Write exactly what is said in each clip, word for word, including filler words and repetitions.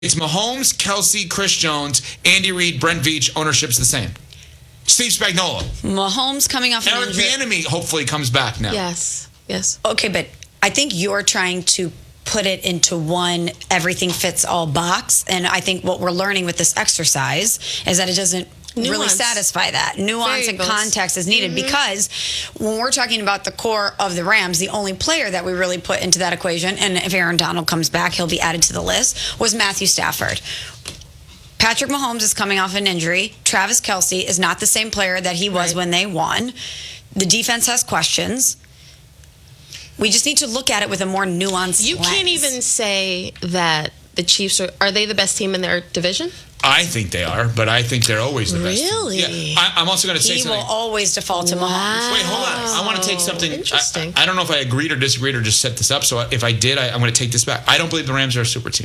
It's Mahomes, Kelsey, Chris Jones, Andy Reid, Brent Veach. Ownership's the same. Steve Spagnuolo. Mahomes coming off an Eric injury. Bieniemy hopefully comes back now. Yes. Yes. Okay, but I think you're trying to put it into one everything fits all box. And I think what we're learning with this exercise is that it doesn't really Nuance. satisfy that. Nuance and Variables. context is needed Mm-hmm. because when we're talking about the core of the Rams, the only player that we really put into that equation, and if Aaron Donald comes back, he'll be added to the list, was Matthew Stafford. Patrick Mahomes is coming off an injury. Travis Kelce is not the same player that he was Right. when they won. The defense has questions. We just need to look at it with a more nuanced You lens. can't even say that the Chiefs are, are they the best team in their division? I think they are, but I think they're always the best. Really? Yeah. I, I'm also going to say He will something. always default to Mahomes. Wait, hold on. I want to take something. Interesting. I, I don't know if I agreed or disagreed or just set this up. So if I did, I, I'm going to take this back. I don't believe the Rams are a super team.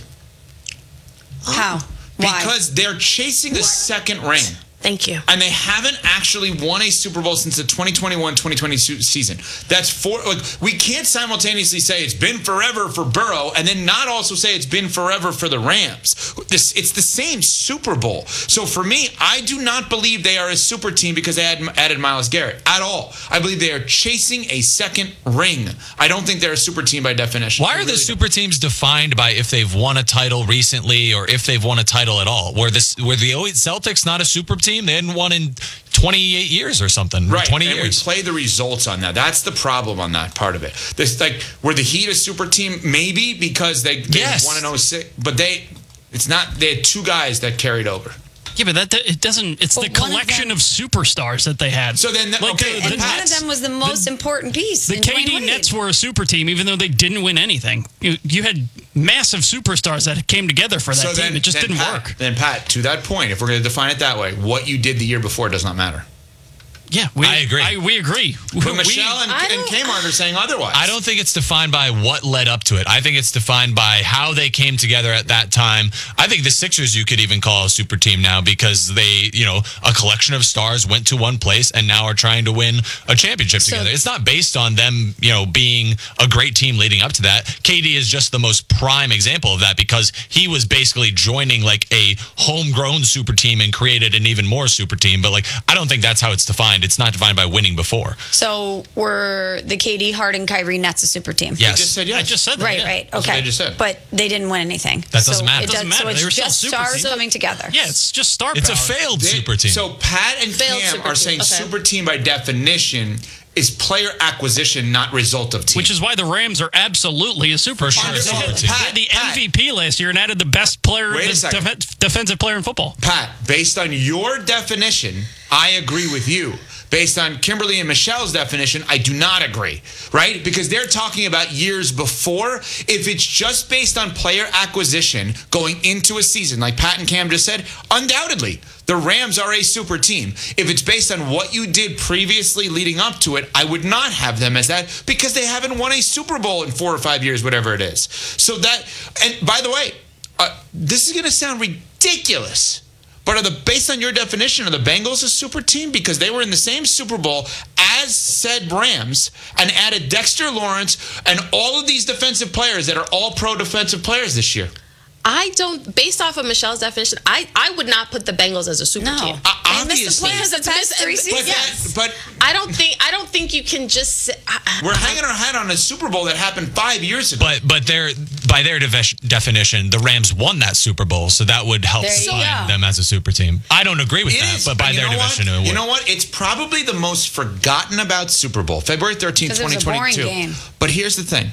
How? Why? Because they're chasing the second ring. Thank you. And they haven't actually won a Super Bowl since the twenty twenty-one twenty twenty season. That's four. Like, we can't simultaneously say it's been forever for Burrow and then not also say it's been forever for the Rams. This, it's the same Super Bowl. So for me, I do not believe they are a super team because they had added Myles Garrett at all. I believe they are chasing a second ring. I don't think they're a super team by definition. Why I are really the don't. super teams defined by if they've won a title recently or if they've won a title at all? Were this were the Celtics not a super team? They hadn't won in twenty-eight years or something. Right, twenty and years. we play the results on that. That's the problem on that part of it. This like were the Heat a super team? Maybe because they, they Yes. won in oh six, but they it's not. They had two guys that carried over. Yeah, but that it doesn't. It's But the one of collection them- of, superstars that they had. So then, Like, okay, the, and the, one of them was the most important piece. the in K Dwayne D Wade. Nets were a super team, even though they didn't win anything. You, you had massive superstars that came together for that So team. then, it just then didn't Pat, work. Then Pat, to that point, if we're going to define it that way, what you did the year before does not matter. Yeah, we, I agree. I, we agree. But We- Michelle and, I and don't- Kmart are saying otherwise. I don't think it's defined by what led up to it. I think it's defined by how they came together at that time. I think the Sixers you could even call a super team now because they, you know, a collection of stars went to one place and now are trying to win a championship So- together. It's not based on them, you know, being a great team leading up to that. K D is just the most prime example of that because he was basically joining like a homegrown super team and created an even more super team. But like, I don't think that's how it's defined. It's not defined by winning before. So were the K D, Harden, Kyrie Nets a super team? Yes. I just said yes. I just said that. Right, yeah. right. That's Okay. what I just said. But they didn't win anything. That doesn't so matter. It Doesn't does, so matter. it's They were still just super stars team. coming together. Yeah, it's just star It's a power. failed They- super team. So Pat and Failed Cam super are team. saying Okay. super team by definition is player acquisition, not result of team. Which is why the Rams are absolutely a super For team. sure, They super had, team. they had the Pat, M V P last year and added the best player, Wait a the second. def- defensive player in football. Pat, based on your definition, I agree with you. Based on Kimberly and Michelle's definition, I do not agree, right? Because they're talking about years before. If it's just based on player acquisition going into a season, like Pat and Cam just said, undoubtedly, the Rams are a super team. If it's based on what you did previously leading up to it, I would not have them as that because they haven't won a Super Bowl in four or five years, whatever it is. So that, and by the way, uh, this is going to sound ridiculous. But are the based on your definition, are the Bengals a super team? Because they were in the same Super Bowl as said Rams and added Dexter Lawrence and all of these defensive players that are all pro defensive players this year. I don't, based off of Michelle's definition, I, I would not put the Bengals as a super No. team. Uh, They missed the obviously. playoffs the It's past mis- three but seasons. yes. But I don't think I don't think you can just. Say, I, we're hanging our hat on a Super Bowl that happened five years ago. But but their by their defi- definition, the Rams won that Super Bowl, so that would help There you define go. them as a super team. I don't agree with It that, is, but by and you their know what? definition, it would. You know what? It's probably the most forgotten about Super Bowl, February thirteenth, 'Cause it was twenty a boring twenty-two. game. But here's the thing.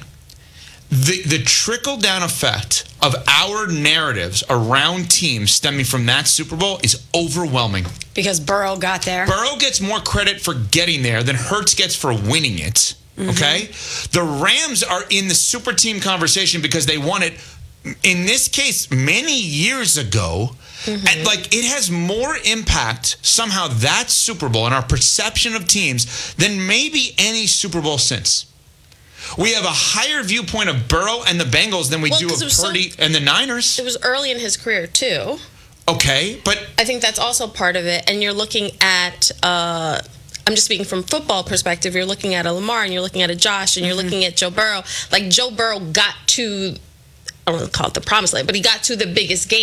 The the trickle down effect of our narratives around teams stemming from that Super Bowl is overwhelming. Because Burrow got there. Burrow gets more credit for getting there than Hurts gets for winning it. Mm-hmm. Okay? The Rams are in the super team conversation because they won it, in this case, many years ago. Mm-hmm. And like it has more impact somehow that Super Bowl and our perception of teams than maybe any Super Bowl since. We have a higher viewpoint of Burrow and the Bengals than we Well, do 'cause of it was so- Purdy and the Niners. it was early in his career too. Okay, but I think that's also part of it. And you're looking at, uh, I'm just speaking from football perspective. You're looking at a Lamar and you're looking at a Josh and you're looking at Joe Burrow. Like Joe Burrow got to I don't want to call it the promised land, but he got to the biggest game